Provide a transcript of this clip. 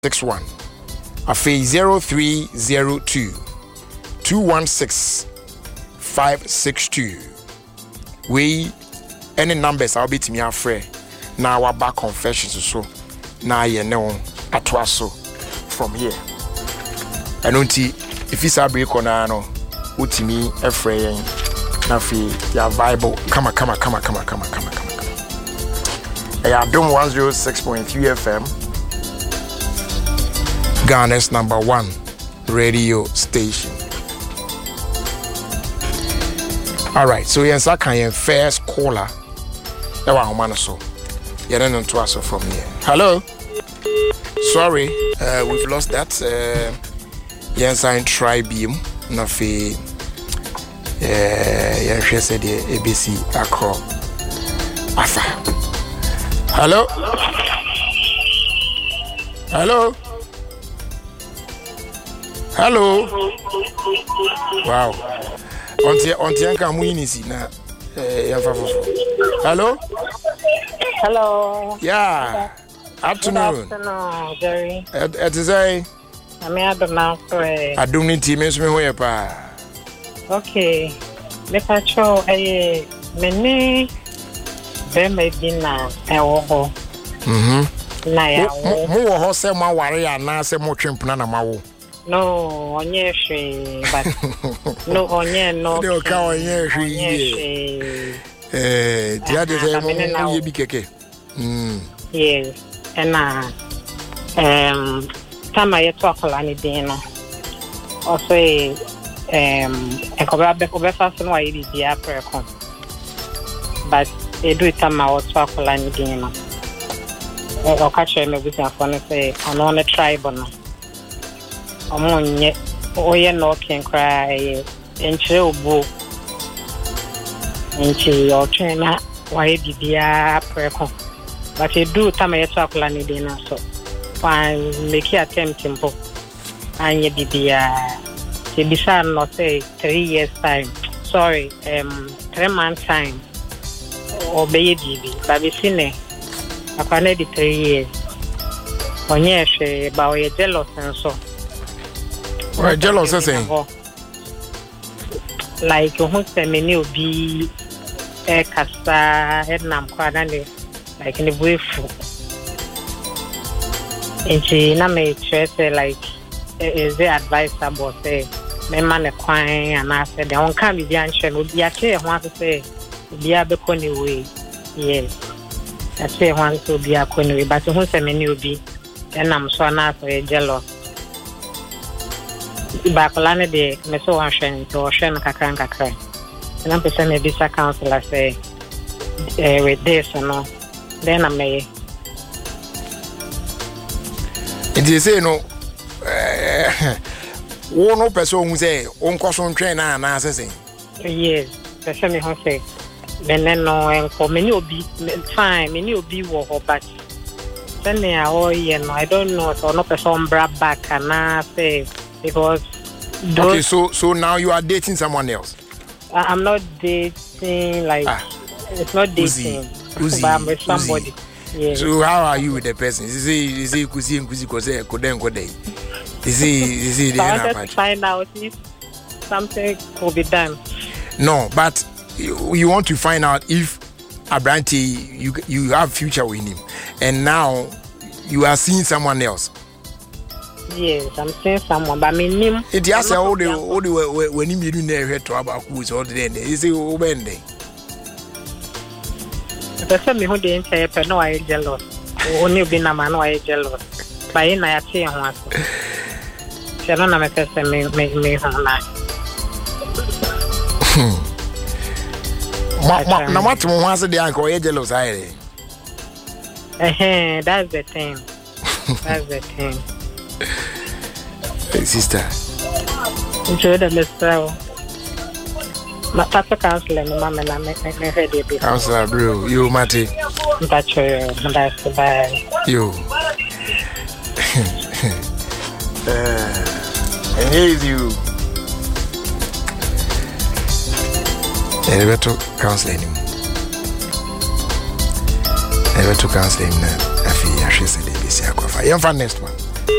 61. Afe 0302 216 562. We any numbers I'll be to me afraid. Now our back confessions so. Now you know atwaso from here. And unti if it's a break on ano, utimi afraid. Nafi ya Bible. Come. I Dom 106.3 FM. Ghana's #1 radio station. All right, so yes, I can first caller. So you don't to us from here. Hello. Sorry, we've lost that. Yes, I try beam. Nafi. Yeah, she said ABC Accra. Afa. Hello. Wow. Onti anka muinisi na yamfafo. Hello. Yeah. Afternoon. Jerry. It is I. Adum ni team me ho pa. Okay. Let's show many Bemedina ewo. Na ya wo. Mo ho se ma ware ya na se mo twempna na mawo. No, onye hwe, but no onye no. De o ka onye hwe. Ti ade se mo ye bi keke. Yes. And time I talk alani din no. Also ekoba fa so no ayi di apreko. But e do it time I talk alani din no. O ka chere me bi afọ no say ono ne tribe no. Omonye oye no can cry enche obo enche o trainer why bibia preko but you do time you talk la ni dey na so fine make attempt simple anye bibia se bisa no say 3 years time 3 months time obey bibi baby sine akwane di 3 years onye she ba oye jealous and so. Well, jealous saying like who say many will be a casta head nam quadane like in the brief. And she na me say like is the advisable say me man a quine and I said they won't come be answer would be a chair want to say be a becony way. Yes. I say want to be a conway, but who say many will be and I'm so not jealous. Bakolane de meso washen to washen kakra and I'm person maybe sa counselor say with this no then I may it is say no one person who say on question train na say yes person me ho say then no en for many obi fine many obi wo ho but then they are all you know I don't know so no person bra back and say because okay, so now you are dating someone else. I'm not dating like it's not dating. Uzi, but I'm with somebody. Yeah. So how are you with the person? Is he kuzi kose kodeng? Is he I wanted to find out if something could be done. No, but you want to find out if Abranti you have future with him, and now you are seeing someone else. Yes, I'm seeing someone, but I mean him. It just all the when you do never to about who's all the day. Is it when they? The same who didn't say, no, I jealous. Only be na man, I jealous. But in I see him once. She don't know me Now what once the uncle jealous? That's the thing. That's the thing. Hey, sister. Enjoy the Mr. My papa counselor, my mama, and I make head a bit. Counselor, bro, you, Matty. That's the bad. You. And here is you. Never to counsel him. Never to counsel him. I feel I should say, this is next one.